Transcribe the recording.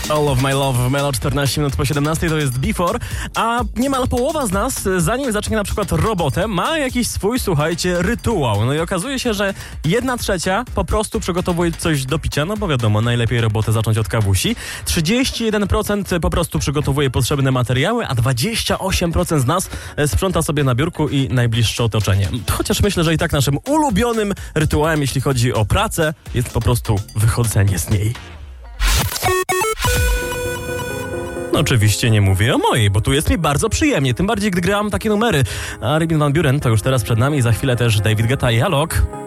All of my love w Melo 14 minut po 17 to jest Before, a niemal połowa z nas, zanim zacznie na przykład robotę, ma jakiś swój, słuchajcie, rytuał. No i okazuje się, że 1/3 po prostu przygotowuje coś do picia, no bo wiadomo, najlepiej robotę zacząć od kawusi. 31% po prostu przygotowuje potrzebne materiały, a 28% z nas sprząta sobie na biurku i najbliższe otoczenie. Chociaż myślę, że i tak naszym ulubionym rytuałem, jeśli chodzi o pracę, jest po prostu wychodzenie z niej. No oczywiście nie mówię o mojej, bo tu jest mi bardzo przyjemnie, tym bardziej gdy gram takie numery. A Armin van Buuren to już teraz przed nami, za chwilę też David Guetta i Alok.